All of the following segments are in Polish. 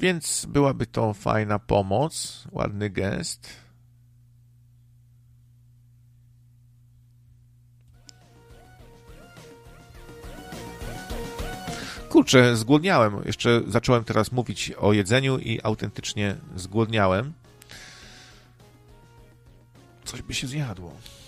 Więc byłaby to fajna pomoc, ładny gest. Kurczę, zgłodniałem. Jeszcze zacząłem teraz mówić o jedzeniu i autentycznie zgłodniałem. Coś by się zjadło.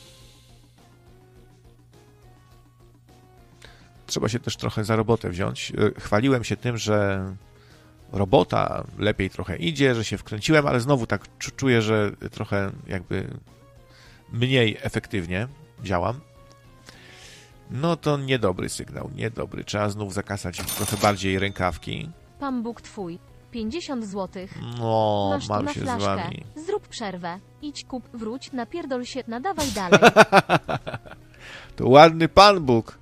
Trzeba się też trochę za robotę wziąć. Chwaliłem się tym, że robota lepiej trochę idzie, że się wkręciłem, ale znowu tak czuję, że trochę jakby mniej efektywnie działam. No to niedobry sygnał, niedobry. Trzeba znów zakasać trochę bardziej rękawki. Pan Bóg twój. 50 zł. No, Masz tu mam na się flaszkę. z wami. Zrób przerwę. Idź, kup, wróć, napierdol się, nadawaj dalej. To ładny Pan Bóg.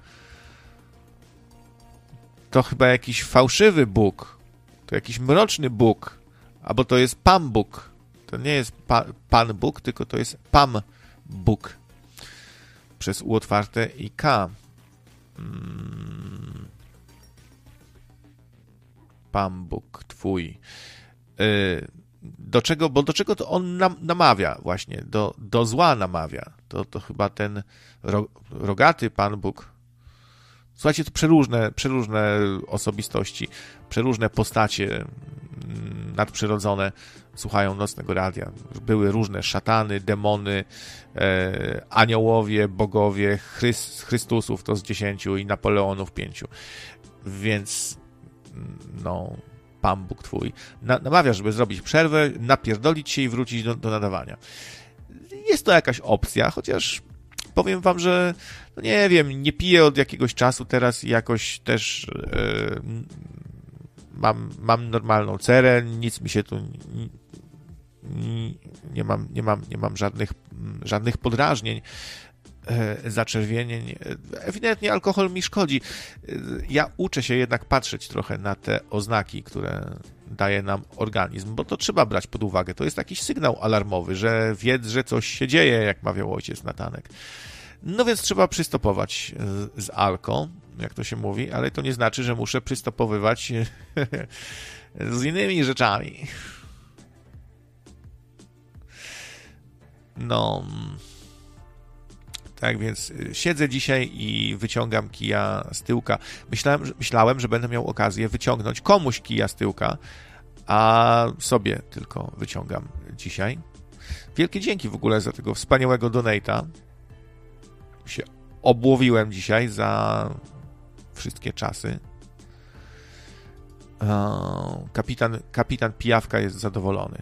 To chyba jakiś fałszywy Bóg. To jakiś mroczny Bóg. Albo to jest Pan Bóg. To nie jest Pan Bóg, tylko to jest Pam Bóg. Przez U otwarte i K. Pan Bóg twój. Do czego to on namawia właśnie? Do zła namawia. To chyba ten rogaty Pan Bóg. Słuchajcie, to przeróżne osobistości, przeróżne postacie nadprzyrodzone słuchają Nocnego Radia. Były różne szatany, demony, aniołowie, bogowie, Chrystusów to z 10 i Napoleonów 5. Więc no, Pan Bóg twój namawia, żeby zrobić przerwę, napierdolić się i wrócić do nadawania. Jest to jakaś opcja, chociaż powiem wam, że no nie wiem, nie piję od jakiegoś czasu teraz i jakoś też mam normalną cerę, nic mi się tu nie mam żadnych podrażnień, zaczerwienień. Ewidentnie alkohol mi szkodzi. Ja uczę się jednak patrzeć trochę na te oznaki, które daje nam organizm, bo to trzeba brać pod uwagę. To jest jakiś sygnał alarmowy, że wiedz, że coś się dzieje, jak mawiał ojciec Natanek. No więc trzeba przystopować z alko, jak to się mówi, ale to nie znaczy, że muszę przystopowywać z innymi rzeczami. No, tak więc siedzę dzisiaj i wyciągam kija z tyłka. Myślałem, że będę miał okazję wyciągnąć komuś kija z tyłka, a sobie tylko wyciągam dzisiaj. Wielkie dzięki w ogóle za tego wspaniałego donate'a. Się obłowiłem dzisiaj za wszystkie czasy. Kapitan Pijawka jest zadowolony.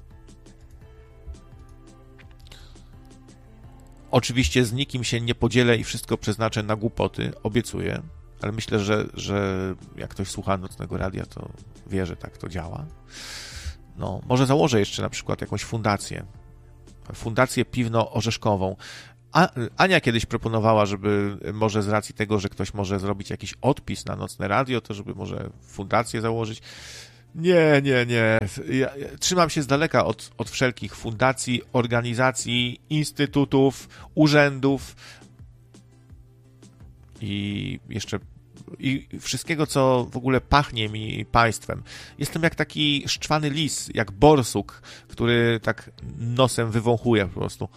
Oczywiście z nikim się nie podzielę i wszystko przeznaczę na głupoty, obiecuję, ale myślę, że jak ktoś słucha Nocnego Radia, to wie, że tak to działa. No, może założę jeszcze na przykład jakąś fundację piwno-orzeszkową. Ania kiedyś proponowała, żeby może z racji tego, że ktoś może zrobić jakiś odpis na Nocne Radio, to żeby może fundację założyć. Nie. Ja trzymam się z daleka od wszelkich fundacji, organizacji, instytutów, urzędów i jeszcze i wszystkiego, co w ogóle pachnie mi państwem. Jestem jak taki szczwany lis, jak borsuk, który tak nosem wywąchuje po prostu.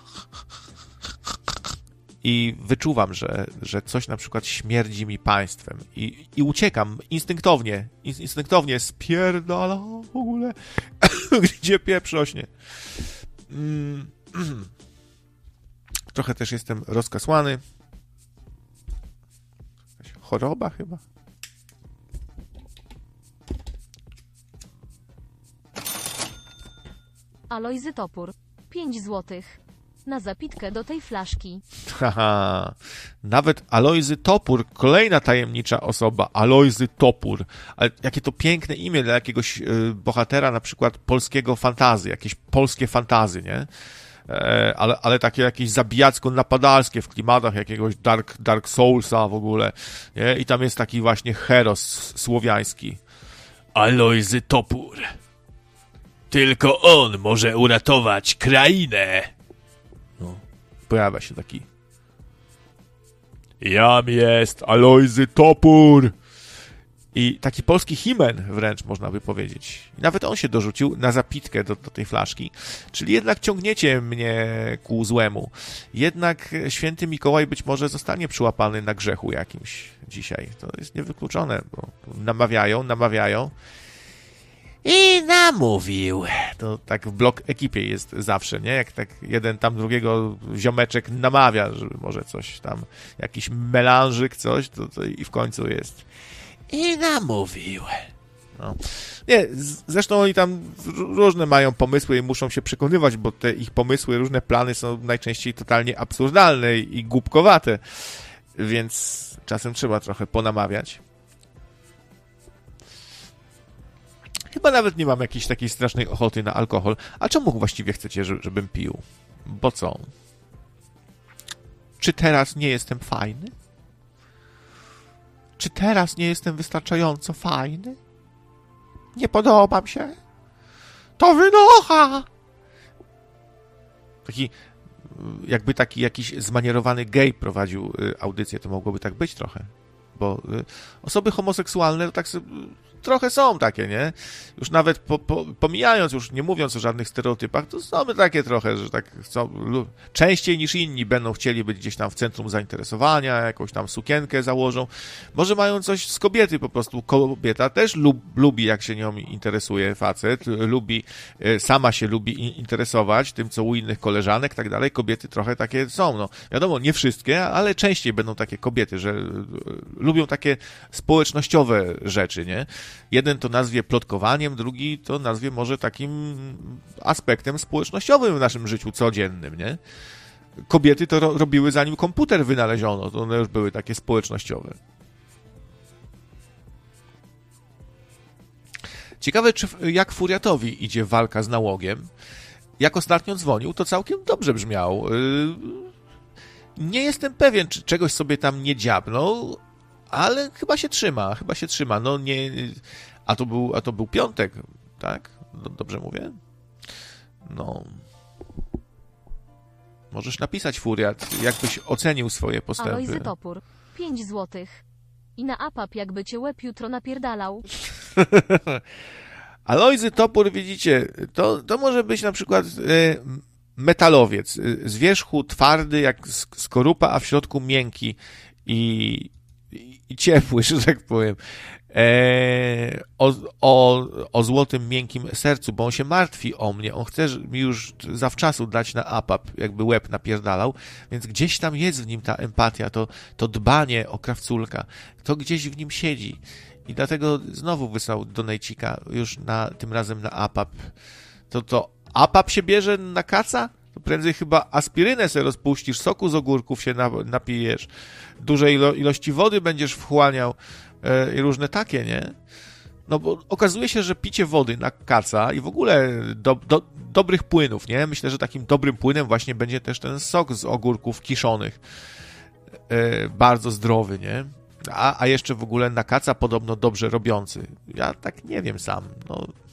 I wyczuwam, że coś na przykład śmierdzi mi państwem i uciekam instynktownie spierdalam w ogóle, gdzie pieprz rośnie. Trochę też jestem rozkasłany. Choroba chyba. Alojzy Topór. 5 złotych. Na zapitkę do tej flaszki. Haha, nawet Alojzy Topór, kolejna tajemnicza osoba, Alojzy Topór. Ale jakie to piękne imię dla jakiegoś bohatera, na przykład polskiego fantasy, jakieś polskie fantasy, nie? Ale takie jakieś zabijacko-napadalskie w klimatach jakiegoś Dark Soulsa w ogóle, nie? I tam jest taki właśnie heros słowiański. Alojzy Topór. Tylko on może uratować krainę. No, pojawia się taki. Jam jest Alojzy Topór. I taki polski He-Man wręcz, można by powiedzieć. I nawet on się dorzucił na zapitkę do tej flaszki. Czyli jednak ciągniecie mnie ku złemu. Jednak święty Mikołaj być może zostanie przyłapany na grzechu jakimś dzisiaj. To jest niewykluczone, bo namawiają. I namówił. To tak w blok ekipie jest zawsze, nie? Jak tak jeden tam drugiego ziomeczek namawia, żeby może coś tam, jakiś melanżyk, coś, to i w końcu jest. I namówił. No. Nie, zresztą oni tam różne mają pomysły i muszą się przekonywać, bo te ich pomysły, różne plany są najczęściej totalnie absurdalne i głupkowate, więc czasem trzeba trochę ponamawiać. Chyba nawet nie mam jakiejś takiej strasznej ochoty na alkohol. A czemu właściwie chcecie, żebym pił? Bo co? Czy teraz nie jestem fajny? Czy teraz nie jestem wystarczająco fajny? Nie podobam się? To wynocha! Taki jakiś zmanierowany gej prowadził audycję, to mogłoby tak być trochę. Bo osoby homoseksualne to tak trochę są takie, nie? Już nawet pomijając, już nie mówiąc o żadnych stereotypach, to są takie trochę, że tak chcą, częściej niż inni będą chcieli być gdzieś tam w centrum zainteresowania, jakąś tam sukienkę założą. Może mają coś z kobiety po prostu. Kobieta też lubi, jak się nią interesuje facet, sama się lubi interesować tym, co u innych koleżanek, tak dalej. Kobiety trochę takie są, no. Wiadomo, nie wszystkie, ale częściej będą takie kobiety, że lubią takie społecznościowe rzeczy, nie? Jeden to nazwie plotkowaniem, drugi to nazwie może takim aspektem społecznościowym w naszym życiu codziennym, nie? Kobiety to robiły zanim komputer wynaleziono, to one już były takie społecznościowe. Ciekawe, jak Furiatowi idzie walka z nałogiem. Jak ostatnio dzwonił, to całkiem dobrze brzmiał. Nie jestem pewien, czy czegoś sobie tam nie dziabnął, ale chyba się trzyma. No nie... A to był piątek, tak? Dobrze mówię? No. Możesz napisać, Furiat, jakbyś ocenił swoje postępy. Alojzy Topór, 5 złotych. I na apap, jakby cię łeb jutro napierdalał. Alojzy Topór, widzicie, to może być na przykład metalowiec. Z wierzchu twardy jak skorupa, a w środku miękki i ciepły, że tak powiem. O złotym, miękkim sercu, bo on się martwi o mnie. On chce mi już zawczasu dać na apap, jakby łeb napierdalał, więc gdzieś tam jest w nim ta empatia, to dbanie o krawculka. To gdzieś w nim siedzi. I dlatego znowu wysłał donejcika, już tym razem na apap. To apap się bierze na kaca? To prędzej chyba aspirynę sobie rozpuścisz, soku z ogórków się napijesz, duże ilości wody będziesz wchłaniał i różne takie, nie? No bo okazuje się, że picie wody na kaca i w ogóle dobrych płynów, nie? Myślę, że takim dobrym płynem właśnie będzie też ten sok z ogórków kiszonych. Bardzo zdrowy, nie? A jeszcze w ogóle na kaca podobno dobrze robiący. Ja tak nie wiem sam. No,